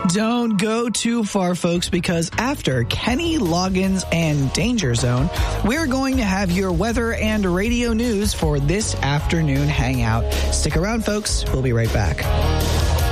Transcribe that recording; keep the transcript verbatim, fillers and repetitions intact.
Don't go too far, folks, because after Kenny Loggins and Danger Zone, we're going to have your weather and radio news for this afternoon hangout. Stick around, folks. We'll be right back.